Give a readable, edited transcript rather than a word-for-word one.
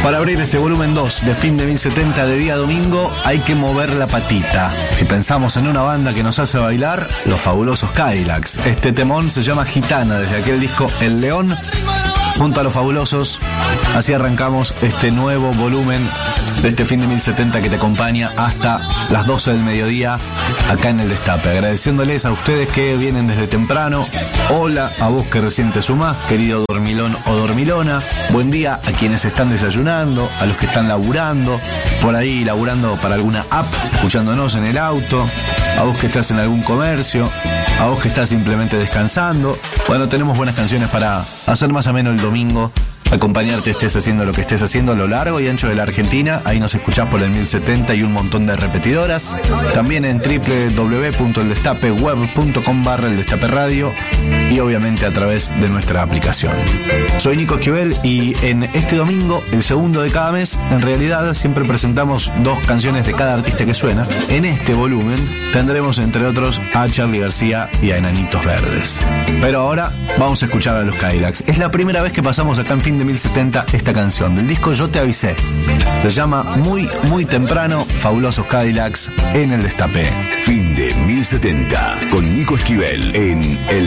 Para abrir este volumen 2 de Fin de 1070 de día domingo, hay que mover la patita. Si pensamos en una banda que nos hace bailar, los fabulosos Cadillacs. Este temón se llama Gitana, desde aquel disco El León, junto a los fabulosos. Así arrancamos este nuevo volumen de este Fin de 1070 que te acompaña hasta las 12 del mediodía acá en El Destape. Agradeciéndoles a ustedes que vienen desde temprano. Hola a vos que recién te sumás, querido dormilón o dormilona. Buen día a quienes están desayunando, a los que están laburando, por ahí laburando para alguna app, escuchándonos en el auto, a vos que estás en algún comercio, a vos que estás simplemente descansando. Bueno, tenemos buenas canciones para hacer más ameno el domingo, acompañarte estés haciendo lo que estés haciendo a lo largo y ancho de la Argentina. Ahí nos escuchás por el 1070 y un montón de repetidoras. También en www.eldestapeweb.com/eldestaperadio y obviamente a través de nuestra aplicación. Soy Nico Esquivel y en este domingo, el segundo de cada mes, en realidad siempre presentamos 2 canciones de cada artista que suena. En este volumen tendremos entre otros a Charly García y a Enanitos Verdes. Pero ahora vamos a escuchar a los Cadillacs. Es la primera vez que pasamos acá en Fin de 1070 esta canción del disco Yo Te Avisé. Se llama Muy, muy temprano, fabulosos Cadillacs en El Destape. Fin de 1070 con Nico Esquivel en El